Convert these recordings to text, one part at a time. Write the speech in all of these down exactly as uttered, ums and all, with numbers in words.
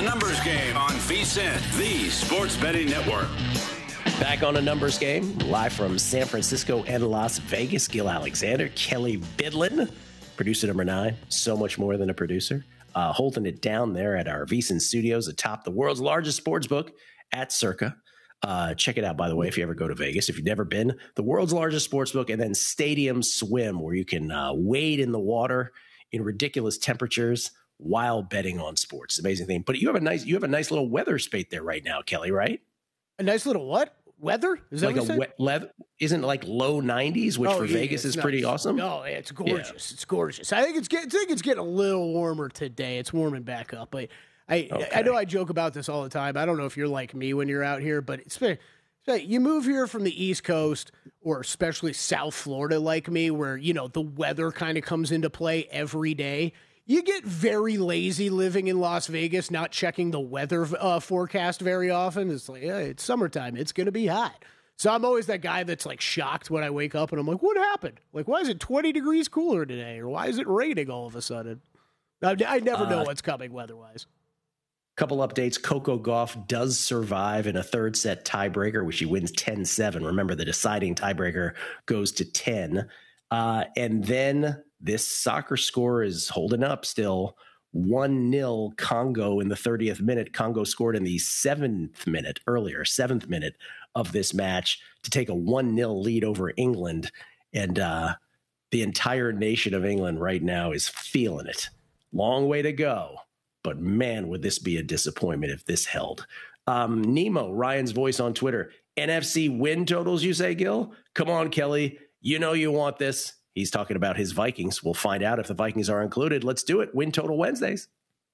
A Numbers Game on VSiN, the Sports Betting Network. Back on A Numbers Game, live from San Francisco and Las Vegas. Gil Alexander, Kelly Bidlin, producer number nine. So much more than a producer. Uh, holding it down there at our VSiN studios atop the world's largest sports book at Circa. Uh, check it out, by the way, if you ever go to Vegas. If you've never been, the world's largest sports book, and then Stadium Swim, where you can uh, wade in the water in ridiculous temperatures while betting on sports. Amazing thing. But you have a nice, you have a nice little weather spate there right now, Kelly, right? A nice little what? Weather? Is that like what a wet leather? Isn't it like low nineties, which oh, for yeah, Vegas is nice. pretty awesome? Oh, yeah, it's gorgeous. Yeah. It's gorgeous. I think it's getting, I think it's getting a little warmer today. It's warming back up. I, I, okay. I know I joke about this all the time. I don't know if you're like me when you're out here, but it's been, you move here from the East Coast, or especially South Florida like me, where, you know, the weather kind of comes into play every day. You get very lazy living in Las Vegas, not checking the weather uh, forecast very often. It's like, yeah, it's summertime. It's going to be hot. So I'm always that guy that's like shocked when I wake up and I'm like, what happened? Like, why is it twenty degrees cooler today? Or why is it raining all of a sudden? I, I never know uh, what's coming weather-wise. Couple updates. Coco Gauff does survive in a third set tiebreaker, which she wins ten seven. Remember, the deciding tiebreaker goes to ten. Uh, and then this soccer score is holding up still. one nil Congo in the thirtieth minute. Congo scored in the seventh minute earlier, seventh minute of this match to take a one nil lead over England. And uh, the entire nation of England right now is feeling it. Long way to go. But man, would this be a disappointment if this held. Um, Nemo, Ryan's voice on Twitter. N F C win totals, you say, Gil? Come on, Kelly. You know you want this. He's talking about his Vikings. We'll find out if the Vikings are included. Let's do it. Win total Wednesdays.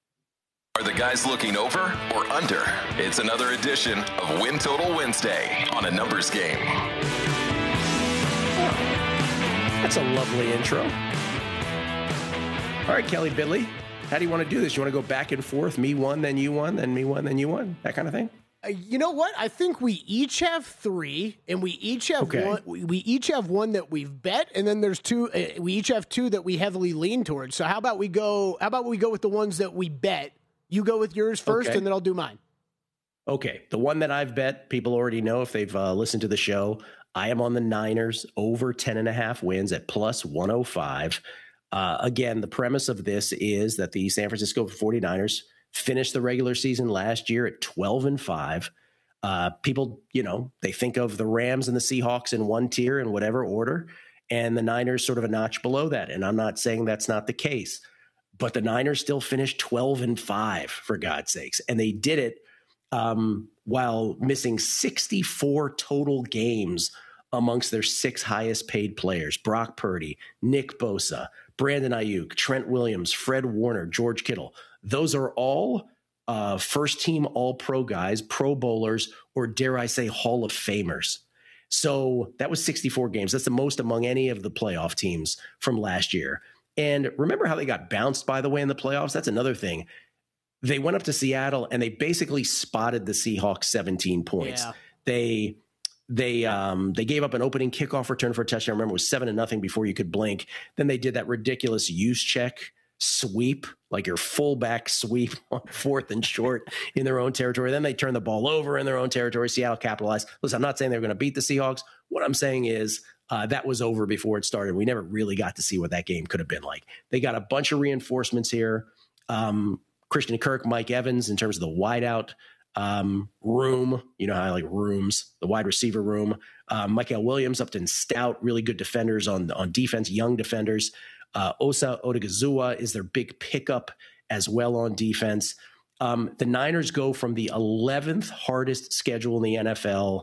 Are the guys looking over or under? It's another edition of Win Total Wednesday on A Numbers Game. Oh, that's a lovely intro. All right, Kelly Bidley, how do you want to do this? You want to go back and forth? Me one, then you one, then me one, then you one? That kind of thing? Uh, you know what? I think we each have three, and we each have okay. one. We, we each have one that we've bet, and then there's two. Uh, we each have two that we heavily lean towards. So how about we go? How about we go with the ones that we bet? You go with yours first, okay. and then I'll do mine. Okay, the one that I've bet, people already know if they've uh, listened to the show. I am on the Niners over ten and a half wins at plus one oh five. Uh, again, the premise of this is that the San Francisco forty-niners finished the regular season last year at twelve and five. Uh, people, you know, they think of the Rams and the Seahawks in one tier in whatever order, and the Niners sort of a notch below that. And I'm not saying that's not the case, but the Niners still finished twelve and five, for God's sakes. And they did it um, while missing sixty-four total games amongst their six highest paid players: Brock Purdy, Nick Bosa, Brandon Ayuk, Trent Williams, Fred Warner, George Kittle. Those are all uh, first-team All-Pro guys, Pro Bowlers, or dare I say Hall of Famers. So that was sixty-four games. That's the most among any of the playoff teams from last year. And remember how they got bounced, by the way, in the playoffs? That's another thing. They went up to Seattle, and they basically spotted the Seahawks seventeen points. Yeah. They... They um, they gave up an opening kickoff return for a touchdown. I remember it was seven to nothing before you could blink. Then they did that ridiculous use check sweep, like your fullback sweep on fourth and short in their own territory. Then they turned the ball over in their own territory. Seattle capitalized. Listen, I'm not saying they're going to beat the Seahawks. What I'm saying is uh, that was over before it started. We never really got to see what that game could have been like. They got a bunch of reinforcements here. Um, Christian Kirk, Mike Evans in terms of the wideout Um, room, you know how I like rooms, the wide receiver room. Um, Michael Williams, Upton Stout, really good defenders on on defense, young defenders. Uh, Osa Odigizua is their big pickup as well on defense. Um, the Niners go from the eleventh hardest schedule in the N F L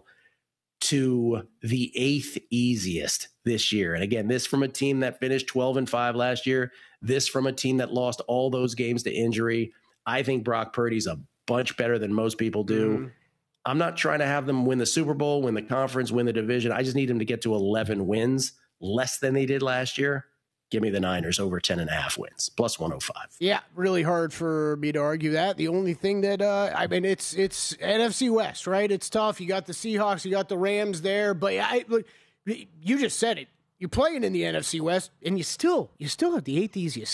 to the eighth easiest this year. And again, this from a team that finished twelve and five last year. This from a team that lost all those games to injury. I think Brock Purdy's a bunch better than most people do. Mm-hmm. I'm not trying to have them win the Super Bowl, win the conference, win the division. I just need them to get to eleven wins, less than they did last year. Give me the Niners over ten and a half wins, plus one oh five. Yeah, really hard for me to argue that. The only thing that, uh, I mean, it's it's N F C West, right? It's tough. You got the Seahawks, you got the Rams there, but I, look, you just said it. You're playing in the N F C West, and you still you still have the eighth easiest